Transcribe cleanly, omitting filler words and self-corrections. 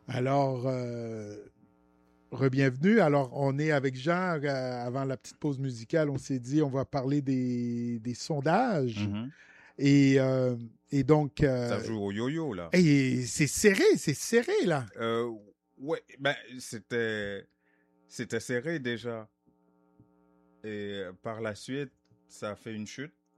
Alors, re-bienvenue. Alors, on est avec Jean. Avant la petite pause musicale, on s'est dit on va parler des sondages. Mhm. Et, euh, et donc, Ça joue au yo-yo, là. et c'est serré, là. Euh, ouais, ben, c'était serré déjà. Et par la suite, ça a fait une chute.